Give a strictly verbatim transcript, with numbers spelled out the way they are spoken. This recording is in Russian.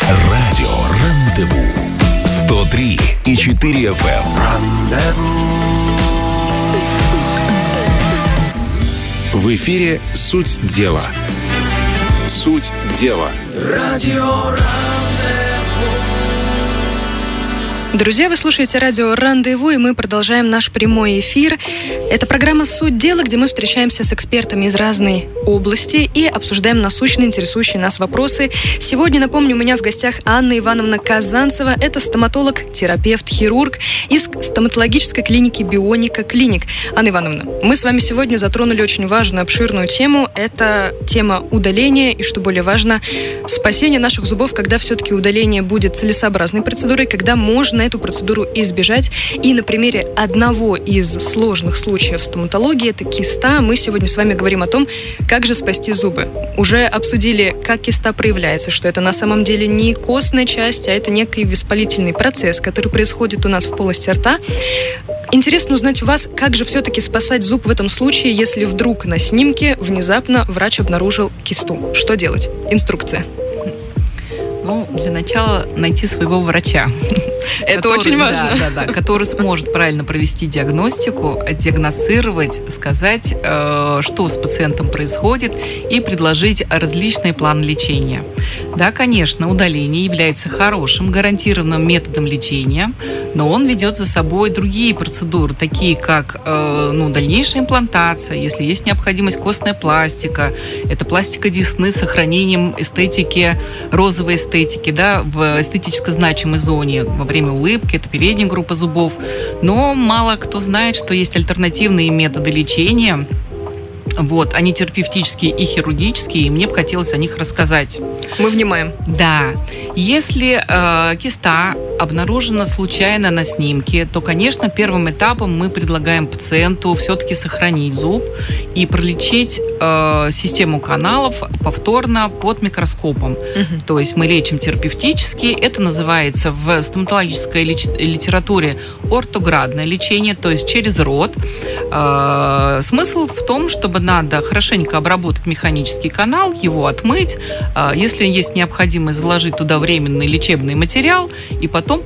Радио «Рандеву». сто три и четыре эф эм. В эфире «Суть дела». Суть дела. Радио Друзья, вы слушаете радио «Рандеву», и мы продолжаем наш прямой эфир. Это программа «Суть дела», где мы встречаемся с экспертами из разной области и обсуждаем насущные, интересующие нас вопросы. Сегодня, напомню, у меня в гостях Анна Ивановна Казанцева. Это стоматолог, терапевт, хирург из стоматологической клиники «Бионика Клиник». Анна Ивановна, мы с вами сегодня затронули очень важную, обширную тему. Это тема удаления и, что более важно, спасение наших зубов, когда все-таки удаление будет целесообразной процедурой, когда можно эту процедуру избежать. И на примере одного из сложных случаев стоматологии, это киста, мы сегодня с вами говорим о том, как же спасти зубы. Уже обсудили, как киста проявляется, что это на самом деле не костная часть, а это некий воспалительный процесс, который происходит у нас в полости рта. Интересно узнать у вас, как же все-таки спасать зуб в этом случае, если вдруг на снимке внезапно врач обнаружил кисту. Что делать? Инструкция. Ну, для начала найти своего врача. Это который, очень важно. Да, да, да, который сможет правильно провести диагностику, диагностировать, сказать, э, что с пациентом происходит, и предложить различные планы лечения. Да, конечно, удаление является хорошим, гарантированным методом лечения, но он ведет за собой другие процедуры, такие как э, ну, дальнейшая имплантация, если есть необходимость костная пластика, это пластика десны с сохранением эстетики, розовой эстетики, да, в эстетически значимой зоне во время улыбки, это передняя группа зубов. Но мало кто знает, что есть альтернативные методы лечения. Вот, они терапевтические и хирургические, и мне бы хотелось о них рассказать. Мы внимаем. Да. Если э, киста обнаружена случайно на снимке, то, конечно, первым этапом мы предлагаем пациенту все-таки сохранить зуб и пролечить э, систему каналов повторно под микроскопом. Угу. То есть мы лечим терапевтически, это называется в стоматологической литературе ортоградное лечение, то есть через рот. Э, смысл в том, чтобы надо хорошенько обработать механический канал, его отмыть, э, если есть необходимость заложить туда временный лечебный материал, и потом